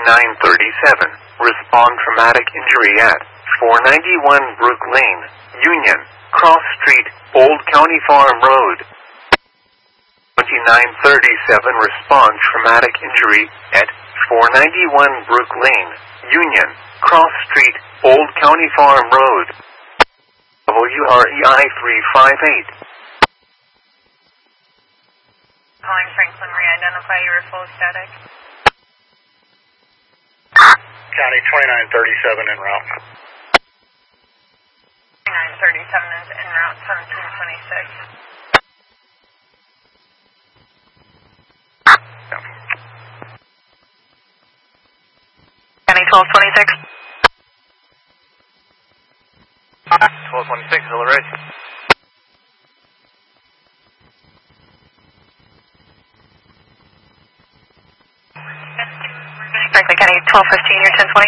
2937. Respond traumatic injury at 491 Brook Lane, Union, Cross Street, Old County Farm Road. 2937. Respond traumatic injury at 491 Brook Lane, Union, Cross Street, Old County Farm Road. WREI 358. Calling Franklin, re-identify your full static. County 2937 en route. 2937 is en route 1726. County 1226. 1226, hello, Ridge. Franklin County 1215, you're 1020.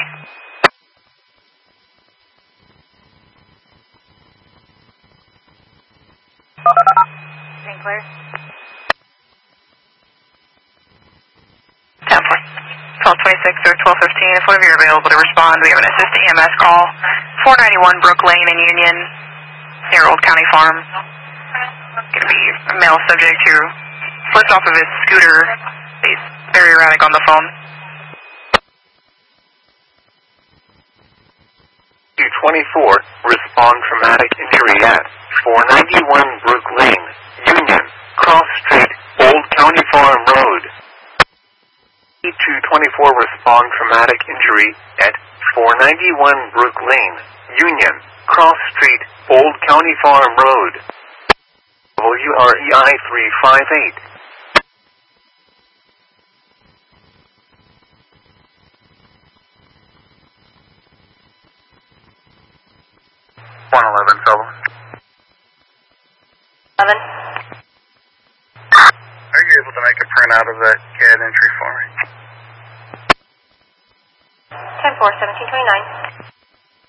Being clear. 1226 or 1215, if one of you are available to respond, we have an assist EMS call. 491 Brook Lane in Union, near Old County Farm. Going to be a male subject who slipped off of his scooter. He's very erratic on the phone. 224. Respond traumatic injury at 491 Brook Lane, Union, Cross Street, Old County Farm Road. 224. Respond traumatic injury at 491 Brook Lane, Union, Cross Street, Old County Farm Road. WREI 358. 111, Sullivan. 11. Are you able to make a print out of that CAD entry for me? 10-4, 1729.